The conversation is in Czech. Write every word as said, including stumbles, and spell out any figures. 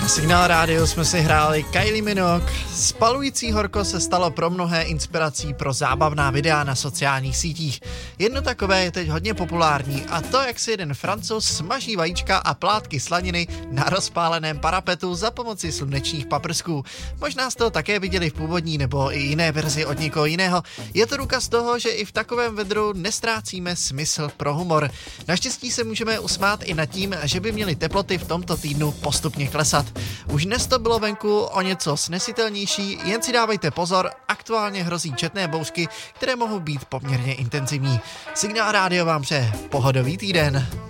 Signál rádio jsme si hráli Kylie Minogue. Spalující horko se stalo pro mnohé inspirací pro zábavná videa na sociálních sítích. Jedno takové je teď hodně populární a to, jak si jeden Francouz smaží vajíčka a plátky slaniny na rozpáleném parapetu za pomoci slunečních paprsků. Možná jste to také viděli v původní nebo i jiné verzi od někoho jiného. Je to důkaz toho, že i v takovém vedru nestrácíme smysl pro humor. Naštěstí se můžeme usmát i nad tím, že by měly teploty v tomto týdnu postupně klesat. Už dnes to bylo venku o něco snesitelnější, jen si dávejte pozor, aktuálně hrozí četné bouřky, které mohou být poměrně intenzivní. Signál rádio vám přeje pohodový týden.